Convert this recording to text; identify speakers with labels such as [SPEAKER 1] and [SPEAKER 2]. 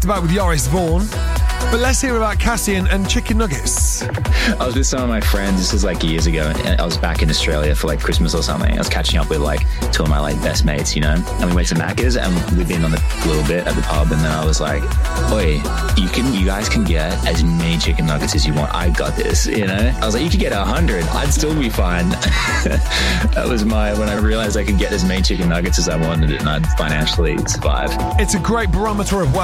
[SPEAKER 1] back-to-back with Joris Vaughan. But let's hear about Cassie and chicken nuggets.
[SPEAKER 2] I was with some of my friends, this was like years ago, and I was back in Australia for like Christmas or something. I was catching up with like two of my like best mates, you know, and we went to Macca's and we'd been on a little bit at the pub, and then I was like, oi, you guys can get as many chicken nuggets as you want. I got this, you know? I was like, you could get 100, I'd still be fine. That was when I realized I could get as many chicken nuggets as I wanted and I'd financially survive.
[SPEAKER 1] It's a great barometer of